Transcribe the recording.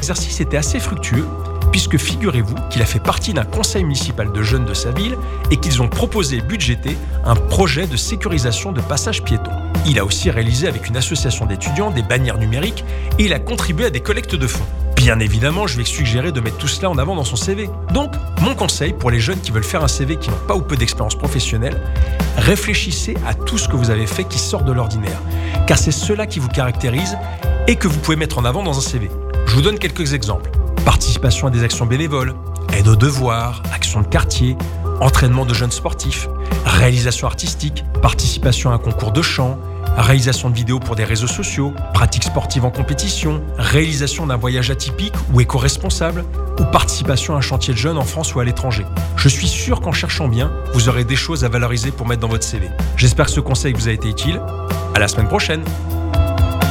exercice était assez fructueux, puisque figurez-vous qu'il a fait partie d'un conseil municipal de jeunes de sa ville et qu'ils ont proposé et budgété un projet de sécurisation de passages piétons. Il a aussi réalisé avec une association d'étudiants des bannières numériques et il a contribué à des collectes de fonds. Bien évidemment, je vais suggérer de mettre tout cela en avant dans son CV. Donc, mon conseil pour les jeunes qui veulent faire un CV qui n'ont pas ou peu d'expérience professionnelle, réfléchissez à tout ce que vous avez fait qui sort de l'ordinaire, car c'est cela qui vous caractérise et que vous pouvez mettre en avant dans un CV. Je vous donne quelques exemples. Participation à des actions bénévoles, aide aux devoirs, actions de quartier, entraînement de jeunes sportifs, réalisation artistique, participation à un concours de chant, réalisation de vidéos pour des réseaux sociaux, pratiques sportives en compétition, réalisation d'un voyage atypique ou éco-responsable, ou participation à un chantier de jeunes en France ou à l'étranger. Je suis sûr qu'en cherchant bien, vous aurez des choses à valoriser pour mettre dans votre CV. J'espère que ce conseil vous a été utile. À la semaine prochaine.